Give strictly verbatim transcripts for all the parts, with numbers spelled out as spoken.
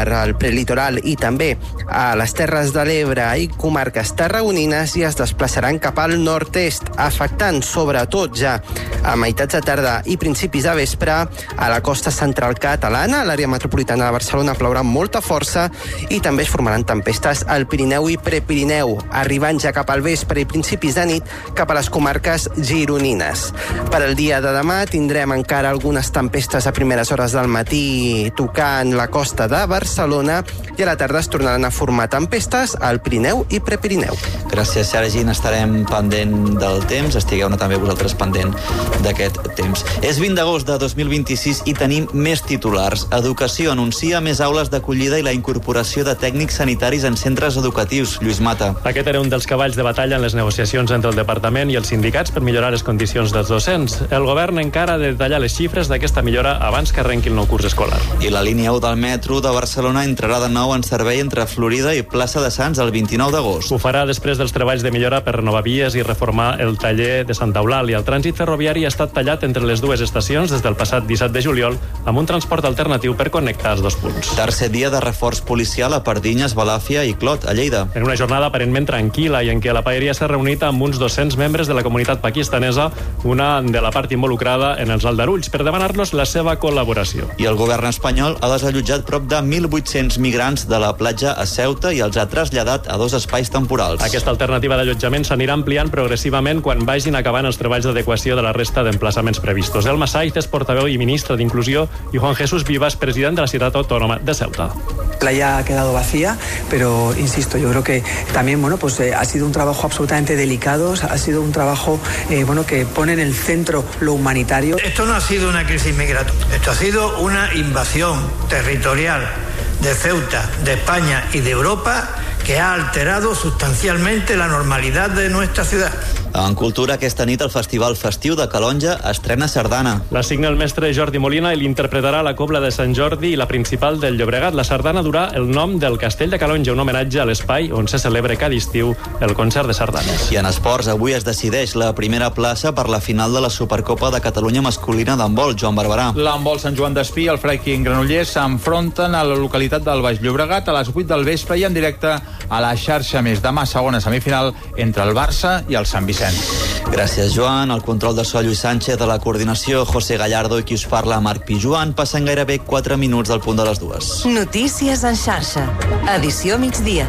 per al prelitoral i també a les Terres de l'Ebre i comarques tarragonines i es desplaçaran cap al nord-est, afectant sobretot ja a meitats de tarda i principis de vespre a la costa central catalana. A l'àrea metropolitana de Barcelona plourà amb molta força i també es formaran tempestes al Pirineu i Prepirineu, arribant ja cap al vespre i principis de nit cap a les comarques gironines. Per al dia de demà tindrem encara algunes tempestes a primeres hores del matí tocant la costa de Barcelona i a la tarda es tornaran a formar tempestes al Pirineu i Prepirineu. Gràcies, Sergi. Estarem pendent del temps. Estigueu-ne també vosaltres pendent d'aquest temps. És vint d'agost de dos mil vint-i-sis i tenim més titulars. Educació anuncia més aules d'acollida i la incorporació de tècnics sanitaris en centres educatius. Lluís Mata. Aquest era un dels cavalls de batalla en les negociacions entre el departament i els sindicats per millorar les condicions dels docents. El govern encara ha de detallar les xifres d'aquesta millora abans que arrenqui el nou curs escolar. I la línia u del metro de Barcelona entrarà de nou en servei entre Florida i Plaça de Sants el vint-i-nou d'agost. Ho farà després dels treballs de millora per renovar vies i reformar el taller de Santa Eulàlia. El trànsit ferroviari ha estat tallat entre les dues estacions des del passat disset de juliol amb un transport alternatiu per connectar els dos punts. Tercer dia de reforç policial a Pardinyes, Balàfia i Clot, a Lleida. En una jornada aparentment tranquil·la i en què la paeria s'ha reunit amb uns dos-cents membres de la comunitat pakistanesa, una de la part involucrada en els aldarulls, per demanar-los la seva col·laboració. I el govern espanyol ha desallotjat prop de mil vuit-cents migrants de la platja a Ceuta i els ha traslladat a dos espais temporals. Aquesta alternativa d'allotjament s'anirà ampliant progressivament quan vagin acabant els treballs d'adequació de la resta d'emplaçaments previstos. Elma Saiz és portaveu i ministre d'Inclusió i Juan Jesús Vivas, president de la ciutat autónoma de Ceuta. La playa ha quedado vacía, pero insisto, yo creo que también bueno, pues, eh, ha sido un trabajo absolutamente delicado, ha sido un trabajo eh, bueno, que pone en el centro lo humanitario. Esto no ha sido una crisis migratoria, esto ha sido una invasión territorial de Ceuta, de España y de Europa que ha alterado sustancialmente la normalidad de nuestra ciudad. En cultura, aquesta nit el Festival Festiu de Calonja estrena sardana. La signa el mestre Jordi Molina i l'interpretarà la Cobla de Sant Jordi i la principal del Llobregat. La sardana durà el nom del Castell de Calonja, un homenatge a l'espai on se celebra cada estiu el concert de sardanes. I en esports, avui es decideix la primera plaça per la final de la Supercopa de Catalunya masculina d'handbol. Joan Barberà. L'handbol Sant Joan d'Espí i el Freiking Granollers s'enfronten a la localitat del Baix Llobregat a les vuit del vespre i en directe a la xarxa més. Demà, segona semifinal entre el Barça i el Sant Vicenç. Gràcies, Joan. El control de so, Lluís Sánchez, de la coordinació, José Gallardo, i qui us parla, Marc Pijuan. Passen gairebé quatre minuts del punt de les dues. Notícies en xarxa. Edició migdia.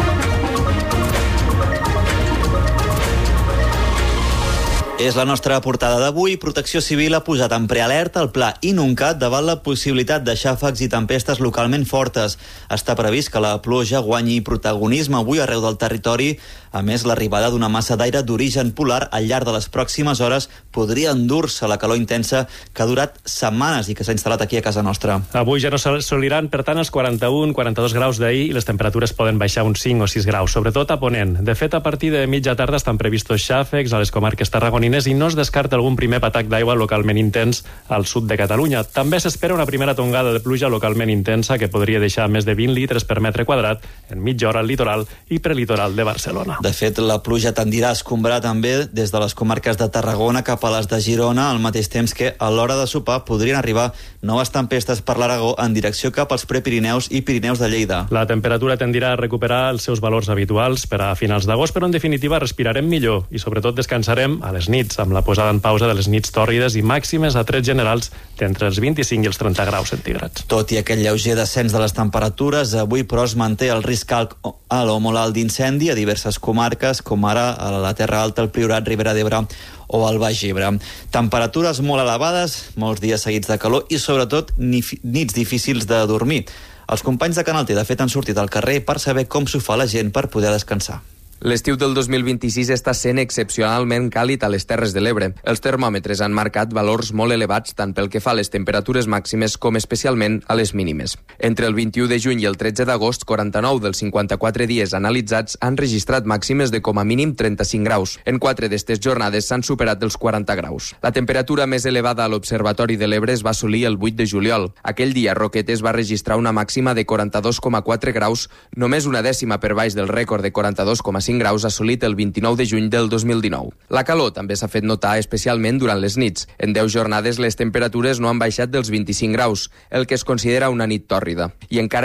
És la nostra portada d'avui. Protecció Civil ha posat en prealerta el pla Inuncat davant la possibilitat de xàfecs i tempestes localment fortes. Està previst que la pluja guanyi protagonisme avui arreu del territori. A més, l'arribada d'una massa d'aire d'origen polar al llarg de les pròximes hores podria endur-se la calor intensa que ha durat setmanes i que s'ha instal·lat aquí a casa nostra. Avui ja no s'assoliran, per tant, els quaranta-un quaranta-dos graus d'ahir i les temperatures poden baixar uns cinc o sis graus, sobretot a Ponent. De fet, a partir de mitja tarda estan previstos xàfecs a les comarques tarragonines i no es descarta algun primer patac d'aigua localment intens al sud de Catalunya. També s'espera una primera tongada de pluja localment intensa que podria deixar més de vint litres per metre quadrat en mitja hora al litoral i prelitoral de Barcelona. De fet, la pluja tendirà a escombrar també des de les comarques de Tarragona cap a les de Girona, al mateix temps que a l'hora de sopar podrien arribar noves tempestes per l'Aragó en direcció cap als Prepirineus i Pirineus de Lleida. La temperatura tendirà a recuperar els seus valors habituals per a finals d'agost, però en definitiva respirarem millor i sobretot descansarem a les nits, amb la posada en pausa de les nits tòrrides i màximes a trets generals d'entre els vint-i-cinc i els trenta graus centígrads. Tot i aquest lleuger descens de les temperatures, avui però es manté el risc alt o molt alt d'incendi a diverses comarques, com ara a la Terra Alta, el Priorat, Ribera d'Ebre o el Baix Ebre. Temperatures molt elevades, molts dies seguits de calor i sobretot nits difícils de dormir. Els companys de Canal T, de fet, han sortit al carrer per saber com s'ho fa la gent per poder descansar. L'estiu del dos mil vint-i-sis està sent excepcionalment càlid a les Terres de l'Ebre. Els termòmetres han marcat valors molt elevats tant pel que fa a les temperatures màximes com especialment a les mínimes. Entre el vint-i-u de juny i el tretze d'agost, quaranta-nou dels cinquanta-quatre dies analitzats han registrat màximes de com a mínim trenta-cinc graus. En quatre d'estes jornades s'han superat els quaranta graus. La temperatura més elevada a l'Observatori de l'Ebre es va assolir el vuit de juliol. Aquell dia, Roquetes va registrar una màxima de quaranta-dos coma quatre graus, només una dècima per baix del rècord de quaranta-dos coma cinc graus assolit el vint-i-nou de juny del dos mil dinou. La calor també s'ha fet notar especialment durant les nits. En deu jornades les temperatures no han baixat dels vint-i-cinc graus, el que es considera una nit tòrrida. I encara